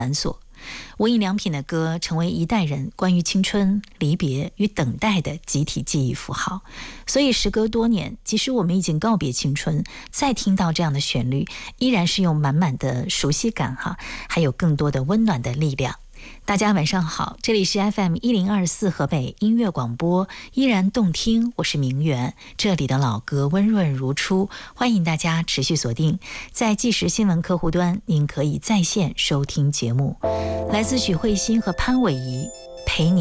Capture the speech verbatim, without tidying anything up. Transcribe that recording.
繁琐。无印良品的歌成为一代人关于青春、离别与等待的集体记忆符号。所以时隔多年，即使我们已经告别青春，再听到这样的旋律，依然是用满满的熟悉感哈，还有更多的温暖的力量。大家晚上好，这里是 F M 一零二四河北音乐广播，依然动听，我是明媛，这里的老歌温润如初，欢迎大家持续锁定。在即时新闻客户端，您可以在线收听节目。来自许慧欣和潘玮仪，陪你